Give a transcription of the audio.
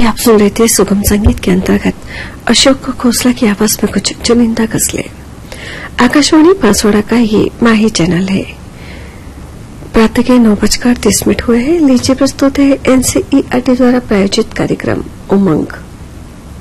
आप सुन रहे थे सुगम संगीत के अंतर्गत अशोक खोसला की आवाज में कुछ चुनिंदा गजलें। आकाशवाणी बांसवाड़ा का ये माही चैनल है। प्रातः के 9:30 हुए हैं। लीजिए प्रस्तुत है एनसीईआरटी द्वारा प्रायोजित कार्यक्रम उमंग।